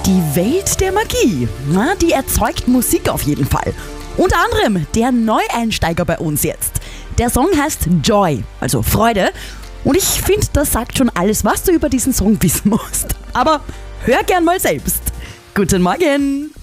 Die Welt der Magie, na, die erzeugt Musik auf jeden Fall. Unter anderem der Neueinsteiger bei uns jetzt. Der Song heißt Joy, also Freude. Und ich finde, das sagt schon alles, was du über diesen Song wissen musst. Aber hör gern mal selbst. Guten Morgen!